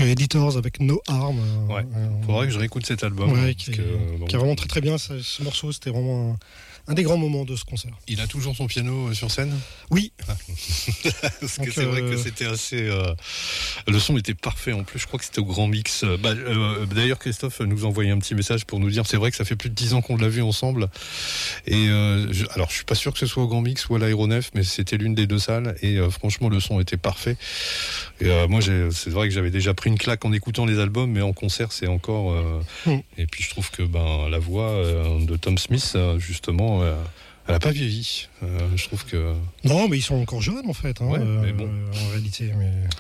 Editors avec No Harm. Faudrait que je réécoute cet album. Qui est vraiment très très bien. Ce morceau, c'était vraiment un des grands moments de ce concert. Il a toujours son piano sur scène ? Oui. Parce que c'est vrai que c'était assez... le son était parfait en plus, je crois que c'était au Grand Mix. D'ailleurs, Christophe nous envoyait un petit message pour nous dire, c'est vrai que ça fait plus de 10 ans qu'on l'a vu ensemble. Et alors, je suis pas sûr que ce soit au Grand Mix ou à l'Aéronef, mais c'était l'une des deux salles. Et franchement, le son était parfait. Et moi, c'est vrai que j'avais déjà pris une claque en écoutant les albums, mais en concert, c'est encore... Et puis, je trouve que la voix de Tom Smith, justement... elle n'a pas vieilli. Je trouve que... Non, mais ils sont encore jeunes, en fait. Mais bon. En réalité,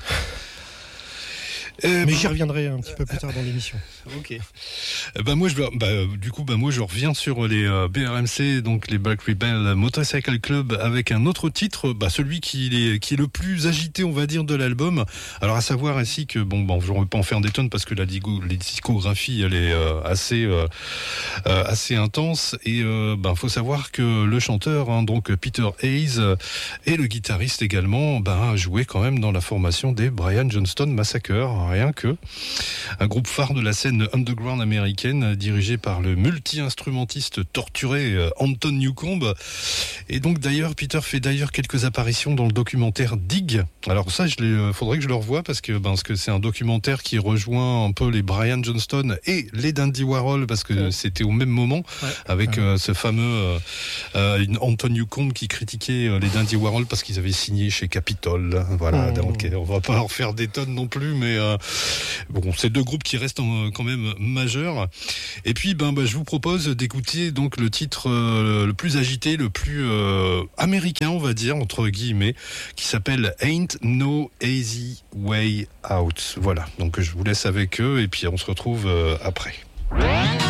mais j'y reviendrai un petit peu plus tard dans l'émission. Ok. Moi, je reviens sur les BRMC, donc les Black Rebel Motorcycle Club, avec un autre titre, celui qui est le plus agité, on va dire, de l'album. Alors, à savoir ainsi que, je ne vais pas en faire des tonnes parce que la discographie, elle est assez intense. Et faut savoir que le chanteur, donc Peter Hayes, et le guitariste également, jouaient quand même dans la formation des Brian Johnston Massacre. Rien que un groupe phare de la scène underground américaine dirigé par le multi-instrumentiste torturé Anton Newcombe. Et donc Peter fait quelques apparitions dans le documentaire Dig. Alors ça, faudrait que je le revoie parce que c'est un documentaire qui rejoint un peu les Brian Johnston et les Dandy Warhol parce que c'était au même moment avec ce fameux Anton Newcombe qui critiquait les Dandy Warhol parce qu'ils avaient signé chez Capitol. Voilà, donc on va pas en faire des tonnes non plus, mais c'est deux groupes qui restent quand même majeurs. Et puis je vous propose d'écouter donc le titre le plus agité, le plus américain, on va dire entre guillemets, qui s'appelle Ain't No Easy Way Out. Voilà, donc je vous laisse avec eux et puis on se retrouve après.